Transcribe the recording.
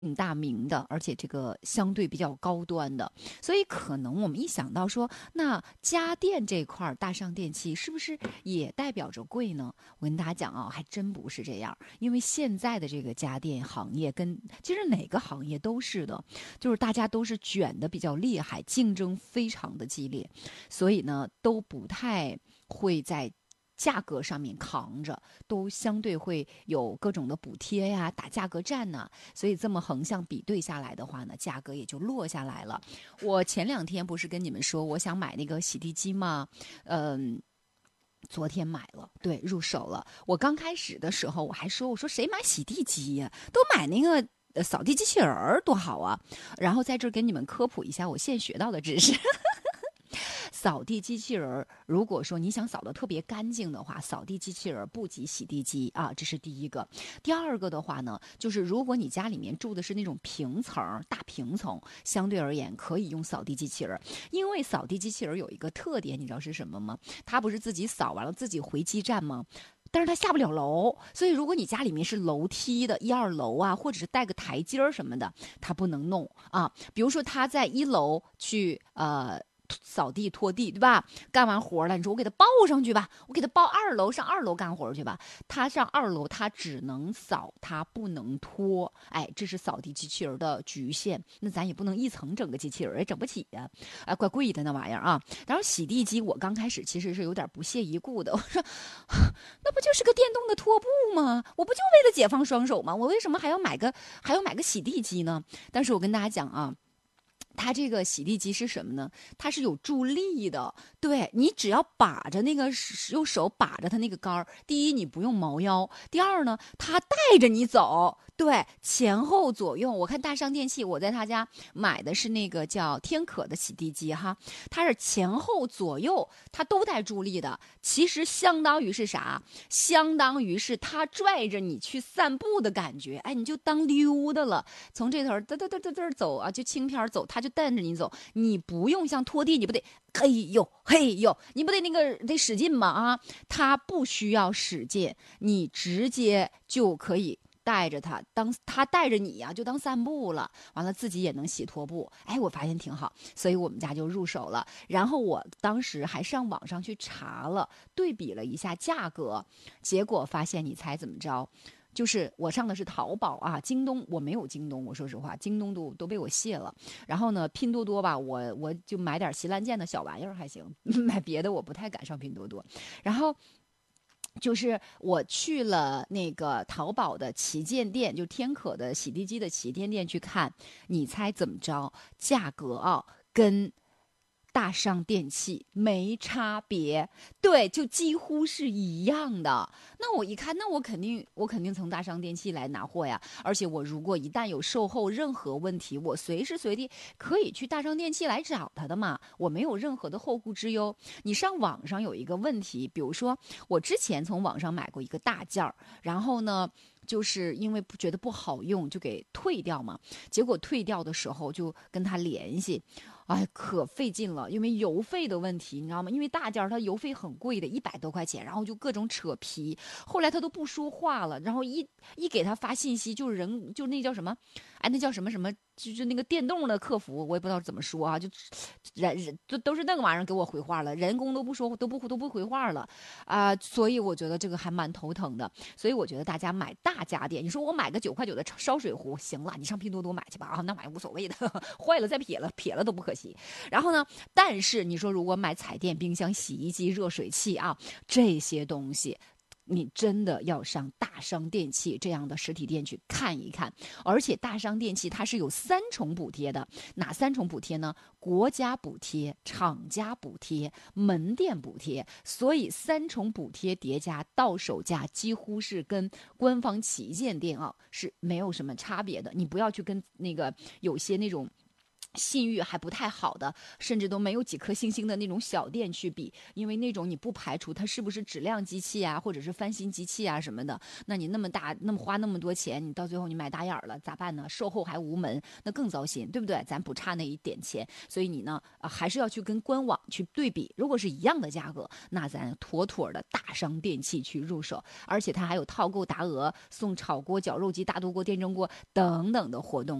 大名的，而且这个相对比较高端的，所以可能我们一想到说，那家电这块儿，大商电器是不是也代表着贵呢？我跟大家讲啊，还真不是这样，因为现在的这个家电行业跟其实哪个行业都是的，就是大家都是卷的比较厉害，竞争非常的激烈，所以呢都不太会在价格上面扛着，都相对会有各种的补贴呀，打价格战呐、所以这么横向比对下来的话呢，价格也就落下来了。我前2天不是跟你们说我想买那个洗地机吗？嗯。昨天买了，对，入手了。我刚开始的时候我还说，我说谁买洗地机呀？都买那个扫地机器人儿多好啊！然后在这儿给你们科普一下我现学到的知识。扫地机器人如果说你想扫得特别干净的话，扫地机器人不及洗地机啊，这是第一个。第二个的话呢，就是如果你家里面住的是那种平层、大平层，相对而言可以用扫地机器人，因为扫地机器人有一个特点，你知道是什么吗？它不是自己扫完了自己回基站吗？但是它下不了楼，所以如果你家里面是楼梯的1、2楼啊，或者是带个台阶什么的，它不能弄啊。比如说他在1楼去扫地拖地，对吧？干完活了，你说我给他抱上去吧，我给他抱2楼上2楼干活去吧。他上2楼，他只能扫，他不能拖。哎，这是扫地机器人的局限。那咱也不能一层整个机器人，也整不起呀、怪贵的那玩意儿啊。然后洗地机，我刚开始其实是有点不屑一顾的，我说那不就是个电动的拖布吗？我不就为了解放双手吗？我为什么还要买个洗地机呢？但是我跟大家讲啊。它这个洗地机是什么呢？它是有助力的，对你只要把着那个用手把着它那个杆儿，第一你不用猫腰，第二呢它带着你走，对，前后左右。我看大商电器，我在他家买的是那个叫天可的洗地机哈，它是前后左右它都带助力的，其实相当于是啥？相当于是它拽着你去散步的感觉，哎，你就当溜达了。从这头嘚嘚嘚嘚嘚走啊，就轻飘走，他就带着你走，你不用像拖地，你不得嘿呦嘿呦，你不得那个得使劲吗？啊，他不需要使劲，你直接就可以。带着他，当他带着你呀、就当散步了。完了，自己也能洗拖布。哎，我发现挺好，所以我们家就入手了。然后我当时还上网上去查了，对比了一下价格，结果发现，你猜怎么着？就是我上的是淘宝啊，京东我没有京东，我说实话，京东都被我卸了。然后呢，拼多多吧，我就买点旗舰店的小玩意儿还行，买别的我不太敢上拼多多。然后就是我去了那个淘宝的旗舰店，就天可的洗地机的旗舰店去看，你猜怎么着？价格啊，跟大商电器没差别，对，就几乎是一样的。那我一看，那我肯定从大商电器来拿货呀。而且我如果一旦有售后任何问题，我随时随地可以去大商电器来找他的嘛，我没有任何的后顾之忧。你上网上有一个问题，比如说我之前从网上买过一个大件儿，然后呢。就是因为觉得不好用，就给退掉嘛。结果退掉的时候就跟他联系，哎，可费劲了，因为邮费的问题，你知道吗？因为大件它邮费很贵的，100多块钱，然后就各种扯皮。后来他都不说话了，然后一给他发信息，就是人就那叫什么，哎，那叫什么什么，就那个电动的客服，我也不知道怎么说啊，就人都是那个玩意儿给我回话了，人工都不说都不回话了啊、所以我觉得这个还蛮头疼的。所以我觉得大家买大家电，你说我买个9块9的烧水壶，行了，你上拼多多买去吧啊，那玩意无所谓的，坏了再撇了都不可惜。然后呢，但是你说如果买彩电、冰箱、洗衣机、热水器啊这些东西。你真的要上大商电器这样的实体店去看一看，而且大商电器它是有3重补贴的，哪3重补贴呢？国家补贴、厂家补贴、门店补贴，所以3重补贴叠加，到手价几乎是跟官方旗舰店啊是没有什么差别的。你不要去跟那个有些那种。 信誉还不太好的，甚至都没有几颗星星的那种小店去比，因为那种你不排除它是不是质量机器啊，或者是翻新机器啊什么的，那你那么大，那么花那么多钱，你到最后你买打眼了，咋办呢？售后还无门，那更糟心，对不对？咱不差那一点钱，所以你呢，还是要去跟官网去对比，如果是一样的价格，那咱妥妥的大商电器去入手，而且它还有套购达额、送炒锅、绞肉机、大多锅、电蒸锅等等的活动。